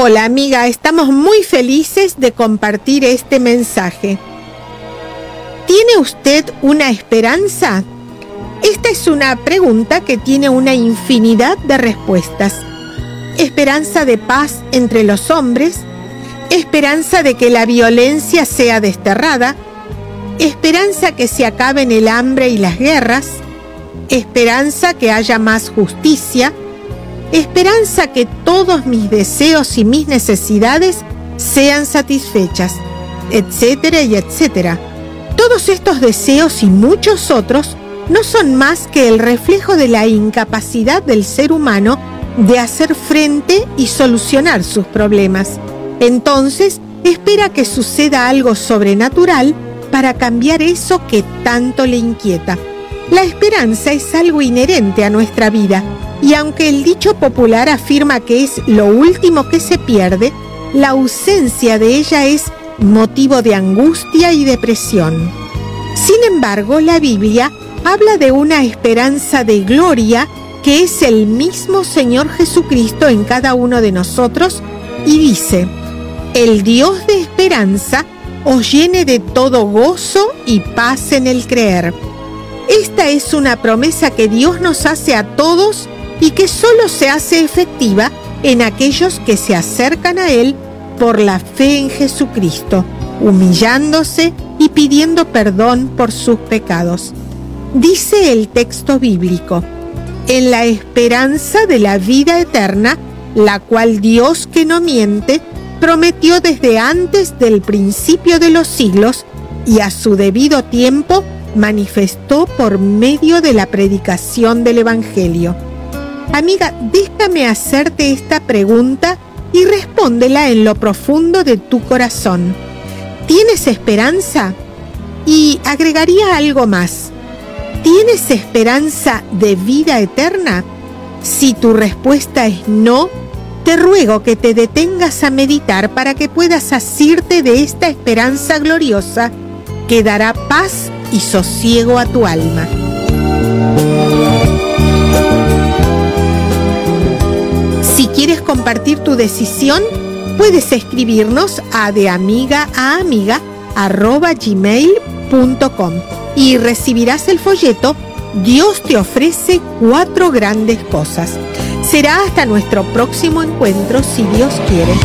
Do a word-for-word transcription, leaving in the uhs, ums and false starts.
Hola amiga, estamos muy felices de compartir este mensaje. ¿Tiene usted una esperanza? Esta es una pregunta que tiene una infinidad de respuestas. Esperanza de paz entre los hombres, esperanza de que la violencia sea desterrada, esperanza que se acaben el hambre y las guerras, esperanza que haya más justicia, esperanza que todos mis deseos y mis necesidades sean satisfechas, etcétera y etcétera. Todos estos deseos y muchos otros no son más que el reflejo de la incapacidad del ser humano de hacer frente y solucionar sus problemas. Entonces, espera que suceda algo sobrenatural para cambiar eso que tanto le inquieta. La esperanza es algo inherente a nuestra vida, y aunque el dicho popular afirma que es lo último que se pierde, la ausencia de ella es motivo de angustia y depresión. Sin embargo, la Biblia habla de una esperanza de gloria que es el mismo Señor Jesucristo en cada uno de nosotros, y dice: el Dios de esperanza os llene de todo gozo y paz en el creer. Esta es una promesa que Dios nos hace a todos y que solo se hace efectiva en aquellos que se acercan a Él por la fe en Jesucristo, humillándose y pidiendo perdón por sus pecados. Dice el texto bíblico: en la esperanza de la vida eterna, la cual Dios, que no miente, prometió desde antes del principio de los siglos y a su debido tiempo manifestó por medio de la predicación del Evangelio. Amiga, déjame hacerte esta pregunta y respóndela en lo profundo de tu corazón. ¿Tienes esperanza? Y agregaría algo más. ¿Tienes esperanza de vida eterna? Si tu respuesta es no, te ruego que te detengas a meditar para que puedas asirte de esta esperanza gloriosa que dará paz y sosiego a tu alma. Si quieres compartir tu decisión, puedes escribirnos a de amiga a amiga arroba gmail punto com y recibirás el folleto Dios te ofrece cuatro grandes cosas. Será hasta nuestro próximo encuentro, si Dios quiere.